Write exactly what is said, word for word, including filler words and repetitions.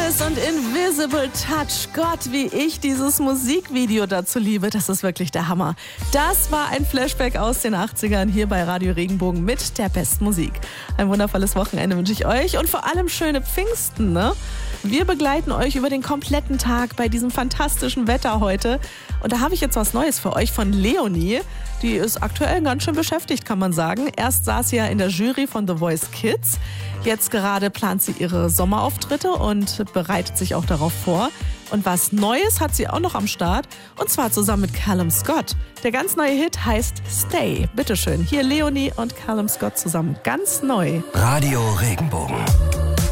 Alice und Invisible Touch. Gott, wie ich dieses Musikvideo dazu liebe. Das ist wirklich der Hammer. Das war ein Flashback aus den achtzigern hier bei Radio Regenbogen mit der besten Musik. Ein wundervolles Wochenende wünsche ich euch und vor allem schöne Pfingsten, ne? Wir begleiten euch über den kompletten Tag bei diesem fantastischen Wetter heute. Und da habe ich jetzt was Neues für euch von Leonie. Die ist aktuell ganz schön beschäftigt, kann man sagen. Erst saß sie ja in der Jury von The Voice Kids. Jetzt gerade plant sie ihre Sommerauftritte und bereitet sich auch darauf vor. Und was Neues hat sie auch noch am Start. Und zwar zusammen mit Callum Scott. Der ganz neue Hit heißt Stay. Bitteschön, hier Leonie und Callum Scott zusammen. Ganz neu. Radio Regenbogen.